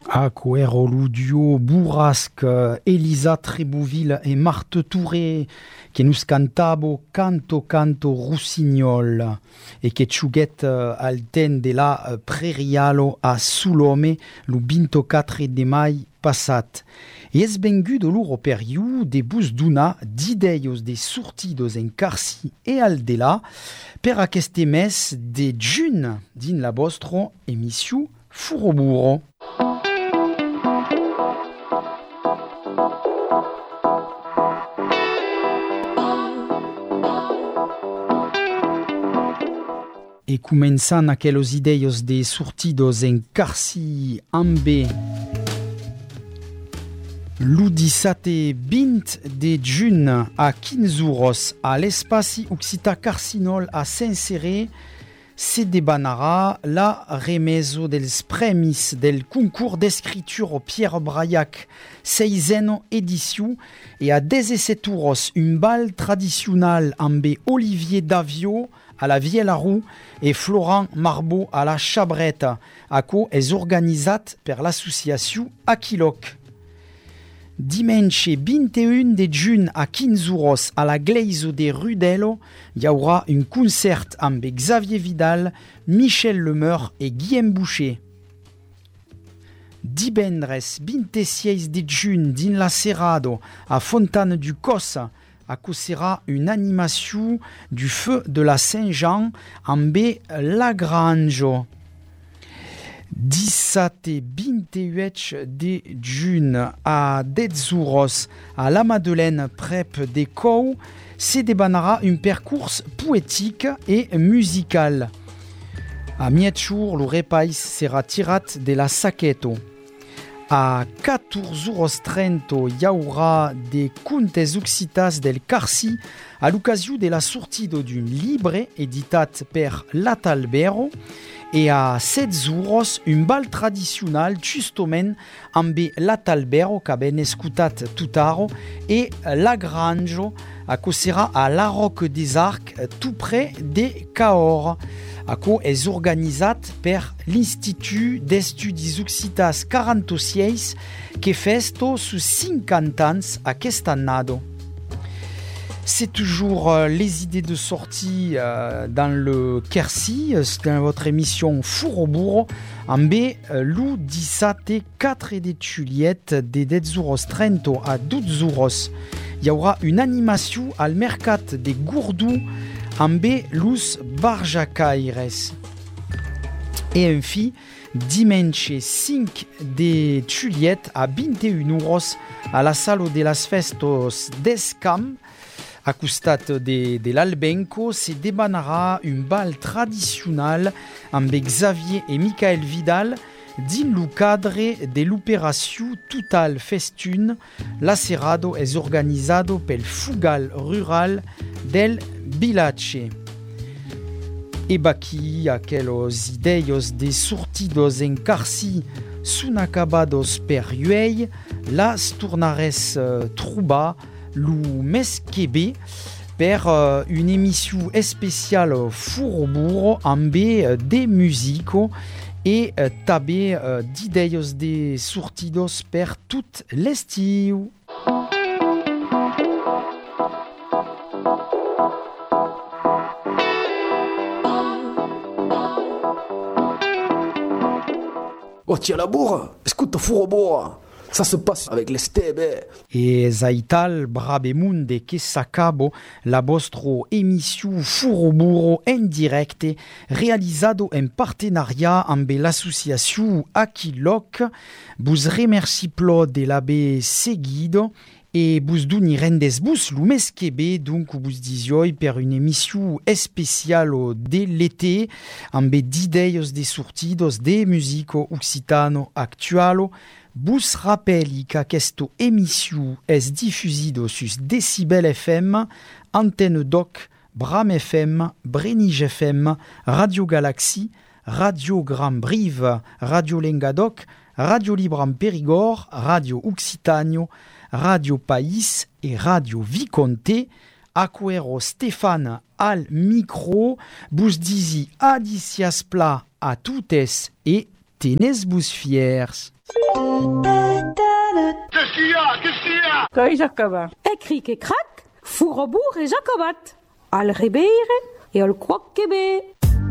Aquero, duo Bourrasque, Elisa Trébouville et Marthe Touré, que nous cantabo Canto Canto Rossignol, et que chuguet alten de la prerialo a Sulome, lu 24 de mai passat. Et es bengu de l'uro periu de bus d'una d'ideios de sortidos en Carsi et Aldela, per aquest mes de jun din la vostro emissió Furoburo. E començant aqueles ideios de sortidos en Carsi ambe l'udissate 20 de jun a 15 euros a l'espaci Occità Carcinol a Saint-Céré se debanarà la remeso dels premis del concours d'escriture Pierre Braillac 6ena edició e a 17 euros un bal tradicional amb Olivier Davio a la Vielle-Roux et Florent Marbeau à la Chabrette. Aco és organitzat per l'associació Aquiloc. Dimanche 21 de juin a 15 euros a la Gleiso de Rudello, hi haurà un concert amb Xavier Vidal, Michel Lemeur et Guillaume Boucher. Divendres 26 de juin din la Cerrado a Fontane du Cos, acossera une animation du feu de la Saint-Jean amb Lagrange. 17 et 28 de juin a 10 euros a la Madeleine prep de Cou se debanarà un percurs poétique et musical. A mietjour, le repaís sera tirat de la Saqueto. A 14,30 € hi haurà de contes occitas del Carsi a l'ocasió de la sortida d'un llibre editat per l'Atalbero e a 16 € un bal tradicional justament amb l'Atalbero que ben escutat tutaro e Lagrange acossera a la Roque des Arcs tout près de Cahors. Aco és organitzat per l'Institut d'Estudis Occitas 46 que festo sus 50 ans aquest annado. C'est toujours les idées de sortie dans le Quercy, dans votre émission Furoburo, amb lu 17 4 de juliet de 10,30 € a 12 €. Il y aura une animation al mercat de Gourdou amb lus barjacaires. Et enfin, dimanche 5 de juliet a 21 € a la Sala de las Festos d'Escam, a costat de l'Albenco, se debanarà un bal tradicional amb Xavier et Michael Vidal din lo cadre de l'operació Total Festune. L'acerrado és organitzado pel Fugal Rural del Vilache. E baqui aqueles ideios de sortidos en Carsi sun acabados per uei, las tornares trobar lo mes que ve per une émission spéciale Furoburo amb de musico e també d'ideios de sortidos per tot l'estiu. Oh, tiens la bourre, écoute Furoburo. Ça se passe avec les stebe. E zaital brabemunde que s'acabo la vostro émission Furoburo en directe realizado en partenariat amb l'associació Aquiloc. Vos remercie plo de l'haver seguido e vos doni rendes vos lo mes que ve, donc vos disioi per une émission especialo de l'été amb d'ideios de sortidos de musico occitano actualo. Vos rappeli qu'aquesta émission est diffusido sus Decibel FM, Antenne Doc, Bram FM, Brenige FM, Radio Galaxy, Radio Grand Brive, Radio Lengadoc, Radio Libre en Périgord, Radio Occitanio, Radio País et Radio Viconté. Aquero Stéphane al micro, vos disi adicias pla a toutes et tenez vos fiers. Qu'est-ce qu'il y a? Qu'est-ce qu'il y a? Coi Jacobin. Écrit que crac, fourrobourg et Jacobat. Al ribeire et al quoquebe.